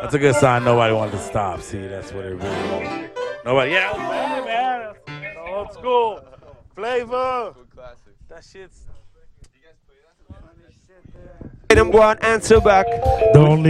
That's a good sign nobody wanted to stop. See, that's what it really was. Nobody, yeah, that was bad, man. That's old school. Flavor. That shit's. Them go and answer back. Don't